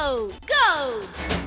go!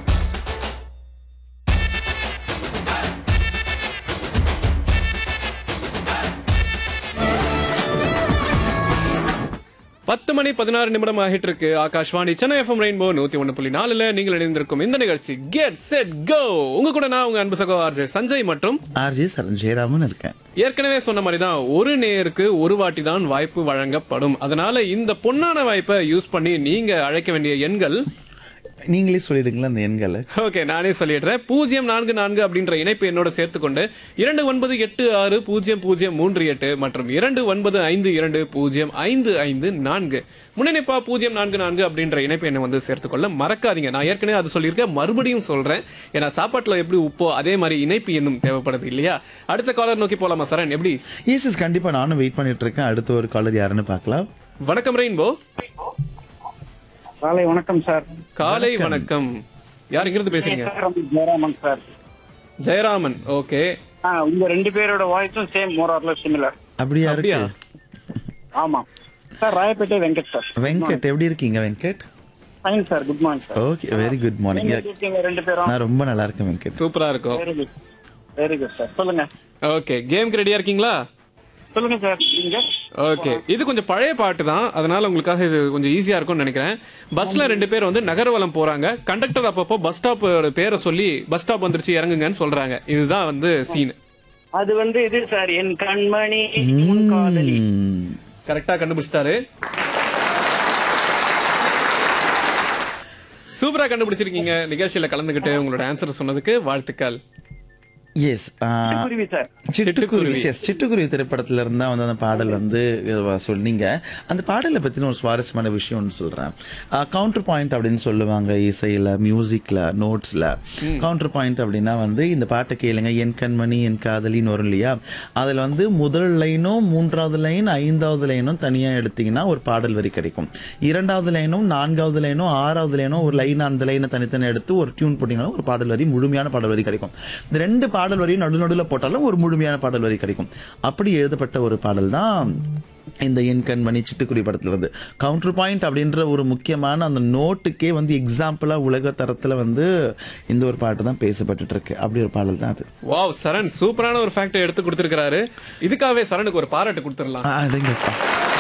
10:16 ஆகிட்டு இருக்கு. Akashvani Chennai FM rainbow 101.4 நீங்கள் இணைந்திருக்கும் இந்த நிகழ்ச்சி கெட் செட் கோ. உங்க கூட நான் உங்க அன்பு சகோ ஆர்ஜே சஞ்சய் மற்றும் ஆர்ஜே சரண் ஜெயராமன் இருக்கேன். ஏற்கனவே சொன்ன மாதிரி தான் ஒரு நேருக்கு ஒரு வாட்டி தான் வாய்ப்பு வழங்கப்படும். அதனால இந்த பொன்னான வாய்ப்பை யூஸ் பண்ணி நீங்க அழைக்க வேண்டிய எண்கள் நீங்களே சொல்லிடுங்களா அந்த எண்களை? ஓகே, நானே சொல்லிடுறேன். 044 அப்படின்ற இணைப்பு என்னோட சேர்த்துக்கொண்டு 29860038 மற்றும் 2952055554 முன்னிணைப்பா 044 அப்படின்ற இணைப்பு என்ன வந்து சேர்த்துக்கொள்ள மறக்காதீங்க. நான் ஏற்கனவே அது சொல்லியிருக்கேன், மறுபடியும் சொல்றேன். ஏன்னா சாப்பாட்டுல எப்படி உப்போ அதே மாதிரி இணைப்பு என்னும் தேவைப்படுது இல்லையா? அடுத்த காலர் நோக்கி போலாமா சரண்? எப்படி? எஸ் கண்டிப்பா நானும் வெயிட் பண்ணிட்டு இருக்கேன். அடுத்த ஒரு காலர் யாருன்னு பார்க்கலாம். வணக்கம் ரெயின்போ. காலை வணக்கம் சார். காலை வணக்கம். யார் இங்கிருந்து பேசுறீங்க? ஜெயராமன் சார். ஜெயராமன். ஓகே, உங்க ரெண்டு பேரோட வாய்ஸும் same more or less similar. அப்படியா இருக்கு? ஆமா சார். ராயப்பேட்டை வெங்கட் சார். வெங்கட் எப்படி இருக்கீங்க Venkat? Fine sir. Good morning sir. Okay, very good morning. இருக்கீங்க ரெண்டு பேரும்? நான் ரொம்ப நல்லா இருக்கேன் வெங்கட். சூப்பரா இருக்கும். Very good, very good sir. சொல்லுங்க. ஓகே, கேம்க்கு ரெடியா இருக்கீங்களா? சொல்லுங்க சார். நீங்க ஓகே, இது கொஞ்சம் பழைய பாட்டு தான், அதனால உங்களுக்காக இது கொஞ்சம் ஈஸியா இருக்கும்னு நினைக்கிறேன். பஸ்ல ரெண்டு பேர் வந்து நகர்வலம் போறாங்க. கண்டக்டர் அப்பப்போ பஸ் ஸ்டாப் பேரை சொல்லி பஸ் ஸ்டாப் வந்துருச்சு இறங்குங்கன்னு சொல்றாங்க. இதுதான் வந்து சீன். அது வந்து இது சார், என் கண்மணி உன் காதலி. கரெக்டா கண்டுபிடிச்சிட்டாரு. சூப்பரா கண்டுபிடிச்சிருக்கீங்க. நிகழ்ச்சியில கலந்துகிட்டு உங்களோட ஆன்சர் சொன்னதுக்கு வாழ்த்துக்கள். எஸ், குருவி சார். சிட்டுக்குருவி. சிட்டுக்குருவி திரைப்படத்துல இருந்தா வந்து அந்த பாடல் வந்து சொன்னீங்க. அந்த பாடலை பத்தின ஒரு சுவாரஸ்யமான விஷயம் ஒன்று சொல்றேன். கவுண்டர் பாயிண்ட் அப்படின்னு சொல்லுவாங்க இசையில, மியூசிக்ல, நோட்ஸ்ல. கவுண்டர் பாயிண்ட் அப்படின்னா வந்து இந்த பாட்டை கேளுங்க, என் கண்மணி என் காதலின்னு வரும் இல்லையா? அதுல வந்து முதல் லைனும் 3வது லைன் 5வது லைனும் தனியா எடுத்தீங்கன்னா ஒரு பாடல் வரி கிடைக்கும். 2வது லைனும் 4வது லைனும் 6வது லைனும் ஒரு லைன், அந்த லைனை தனித்தனி எடுத்து ஒரு டியூன் போட்டீங்கன்னா ஒரு பாடல் வரி, முழுமையான பாடல் வரி கிடைக்கும். இந்த ரெண்டு பாடல் வரி நடுநடுல போட்டாலும் ஒரு முழுமையான பாடல் வரி கிடைக்கும். அப்படி எழுதப்பட்ட ஒரு பாடல் தான் இந்த என் கண்மணி சிட்டுக்குருவி படத்துல இருந்து. கவுண்டர் பாயிண்ட் அப்படின்ற ஒரு முக்கியமான அந்த நோட்டுக்கே வந்து எக்ஸாம்பிளா உலக தரத்துல வந்து இந்த ஒரு பாட்டு தான் பேசப்பட்டு இருக்கு. அப்படி ஒரு பாடல் தான் அது. வாவ், சரண் சூப்பரான ஒரு ஃபேக்ட் எடுத்து கொடுத்திருக்காரு. இதுக்காகவே சரணுக்கு ஒரு பாராட்டு கொடுத்துடலாம். அடங்கப்பா.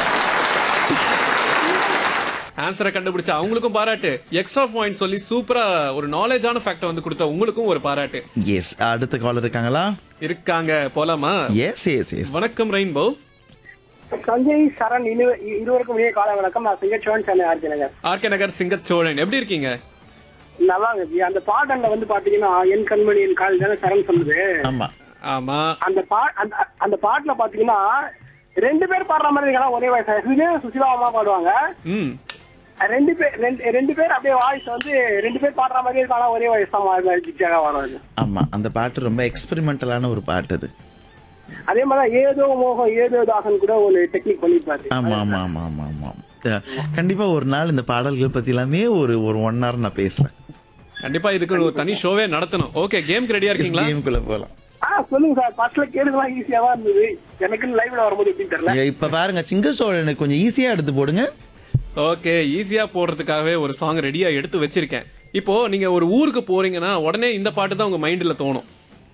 ஆன்சரை கண்டுபிடிச்ச அவங்களுக்கும் பாராட்டு, எக்ஸ்ட்ரா பாயிண்ட் சொல்லி சூப்பரா ஒரு நாலேஜான ஃபேக்ட் வந்து கொடுத்த உங்களுக்கும் ஒரு பாராட்டு. எஸ், அடுத்த காலர் இருக்காங்களா? இருக்காங்க, போலாமா? S S S. வணக்கம் ரெயின்போ. சஞ்சய் சரண் இருவருக்கும் இனிய காலை வணக்கம். நான் சிங்கச்சோழன், சென்னை ஆர்கே நகர். ஆர்கே நகர் சிங்கச்சோழன், எப்படி இருக்கீங்க? நல்லா இருக்கு. அந்த பாடல்ல வந்து பாத்தீங்கன்னா என் கண்மணி என் கால் தானே சரண் சொன்னது. ஆமா ஆமா. அந்த பாட்டுல பாத்தீங்கன்னா ரெண்டு பேர் பாடுற மாதிரி இருக்கலாம், ஒரே வயசு. சுசிலா அம்மா பாடுவாங்க. ரெண்டு பேர் அப்படியே வாய்ஸ் வந்து ரெண்டு பேர் பாடுற மாதிரி இருக்கலாம், ஒரே வயசு தான் வராது. ஆமா, அந்த பாட்டு ரொம்ப எக்ஸ்பெரிமெண்டலான ஒரு பாட்டு அது. அதே மாதிரி ஏதோ மோகம் ஏதோ தாசன் கூட ஒரு டெக்னிக் பண்ணிருப்பாரு. ஆமா ஆமா ஆமா ஆமா ஆமா. கண்டிப்பா ஒரு நாள் இந்த பாடல்கள் பத்தி எல்லாமே ஒரு 1 hour நான் பேசுறேன். கண்டிப்பா இதுக்கு ஒரு தனி ஷோவே நடத்தணும். ஓகே, கேம்க்கு ரெடியா இருக்கீங்களா? கேமுக்குள்ள போலாம். சொல்லுங்க சார். ஃபர்ஸ்ட்ல கேடுலாம் ஈஸியாவா இருந்தது, எனக்கு லைவ்ல வரும்போது எப்படின்னு தெரியல. இப்ப பாருங்க, சிங்கச்சோழனுக்கு கொஞ்சம் ஈஸியா எடுத்து போடுங்க. ஓகே, ஈஸியா போடுறதுக்காகவே ஒரு சாங் ரெடியா எடுத்து வச்சிருக்கேன். இப்போ நீங்க ஒரு ஊருக்கு போறீங்கன்னா உடனே இந்த பாட்டு தான் உங்க மைண்ட்ல தோணும்.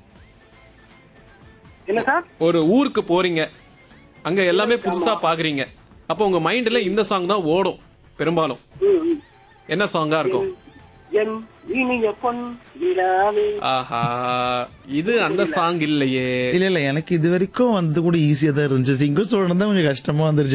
என்ன சார்? ஒரு ஊருக்கு போறீங்க, அங்க எல்லாமே புதுசா பாக்குறீங்க, அப்போ உங்க மைண்ட்ல இந்த சாங் தான் ஓடும் பெரும்பாலும். என்ன சாங்கா இருக்கும்? ஆஹா, இது அந்த சாங் இல்லையே. இல்ல எனக்கு இது வரைக்கும் வந்து கூட ஈஸியா தான் இருந்துச்சு. சிங்கச்சோழன் தான் கொஞ்சம் கஷ்டமா வந்துருச்சு.